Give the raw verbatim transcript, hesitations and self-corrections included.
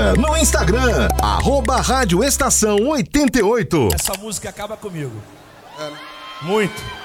siga no Instagram, arroba Rádio Estação oitenta e oito. Essa música acaba comigo. É. Muito.